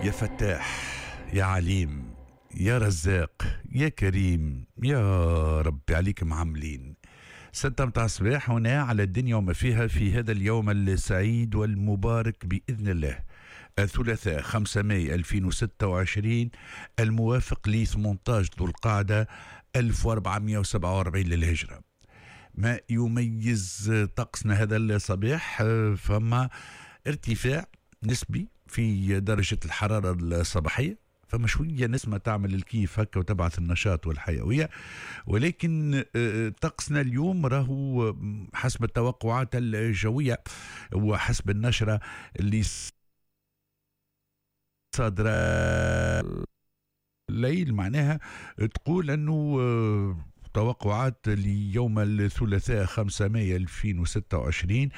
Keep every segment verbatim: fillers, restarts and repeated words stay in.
يا فتاح، يا عليم، يا رزاق، يا كريم، يا ربي عليك معاملين. ستة متاع الصباح هنا على الدنيا وما فيها في هذا اليوم السعيد والمبارك بإذن الله، الثلاثاء خمسة ماي ألفين وستة وعشرين، الموافق ل ثمانية عشر ذو القعدة ألف وأربعمائة وسبعة وأربعين للهجرة. ما يميز طقسنا هذا الصباح فما ارتفاع نسبي في درجة الحرارة الصباحية، فما شوية نسمة تعمل الكيف هكا وتبعث النشاط والحيوية، ولكن طقسنا اليوم راهو حسب التوقعات الجوية وحسب النشرة اللي صادرة الليل معناها تقول أنه توقعات ليوم الثلاثاء خمسة ماي ألفين وستة وعشرين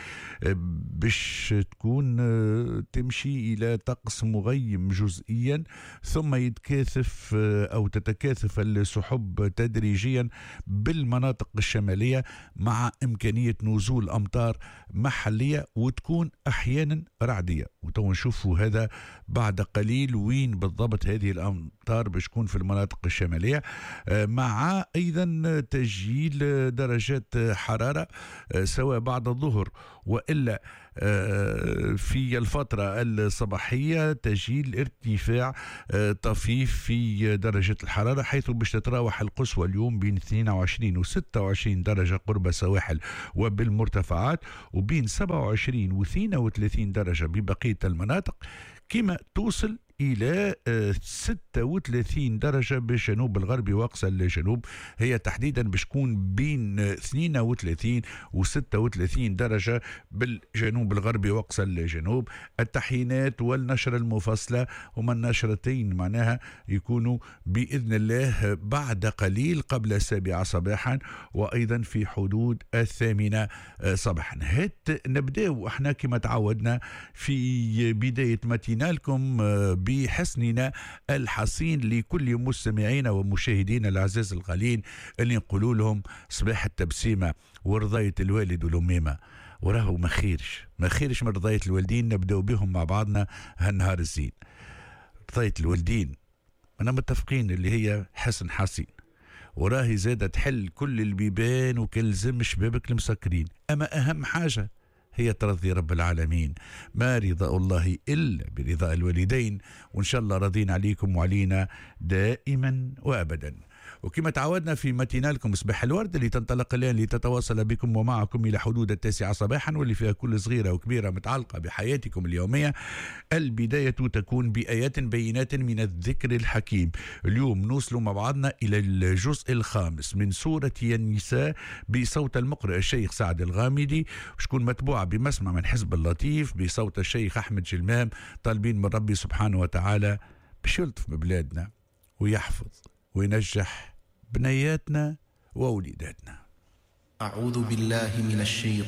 باش تكون تمشي إلى طقس مغيم جزئيا، ثم يتكاثف أو تتكاثف السحب تدريجيا بالمناطق الشمالية مع إمكانية نزول أمطار محلية وتكون أحيانا رعدية. وتو نشوفوا هذا بعد قليل وين بالضبط هذه الأمطار باش تكون في المناطق الشمالية، مع أيضا تسجيل درجات حرارة سواء بعد الظهر وإلا في الفترة الصباحية تسجيل ارتفاع طفيف في درجة الحرارة، حيث باش تتراوح القصوى اليوم بين اثنين وعشرين و ستة وعشرين درجة قرب السواحل وبالمرتفعات، وبين سبعة وعشرين و اثنين وثلاثين درجة ببقية المناطق، كما توصل إلى ستة وثلاثين درجة بالجنوب الغربي وأقصى الجنوب. هي تحديدا باش تكون بين اثنين وثلاثين و ستة وثلاثين درجة بالجنوب الغربي وأقصى الجنوب. التحيينات والنشرة المفصلة هما النشرتين معناها يكونوا بإذن الله بعد قليل قبل السابعة صباحا وأيضا في حدود الثامنة صباحا. هات نبدأ احنا كما تعودنا في بداية ماتينالكم بحسننا الحسين لكل مستمعينا ومشاهدينا الأعزاء الغالين اللي نقولوا لهم صباح التبسيمة ورضاية الوالد والأميمة، وراهو ما خيرش ما خيرش من رضاية الوالدين. نبدأ بهم مع بعضنا هالنهار الزين. رضاية الوالدين أنا متفقين اللي هي حسن حسين، وراهي زادة تحل كل البيبان وكلزم شبابك المسكرين، أما أهم حاجة هي ترضي رب العالمين. ما رضاء الله إلا برضاء الوالدين، وإن شاء الله راضين عليكم وعلينا دائما وأبدا. وكما تعودنا في ماتينالكم صباح الورد اللي تنطلق الآن لتتواصل بكم ومعكم إلى حدود التاسعة صباحا، واللي فيها كل صغيرة وكبيرة متعلقة بحياتكم اليومية. البداية تكون بآيات بينات من الذكر الحكيم. اليوم نوصل مع بعضنا إلى الجزء الخامس من سورة النساء بصوت المقرئ الشيخ سعد الغامدي، وشكون متبوعة بمسمع من حزب اللطيف بصوت الشيخ أحمد جلمام. طالبين من ربي سبحانه وتعالى باش يلطف ببلادنا ويحفظ وينجح بنياتنا ووليداتنا. أعوذ بالله من الشيطان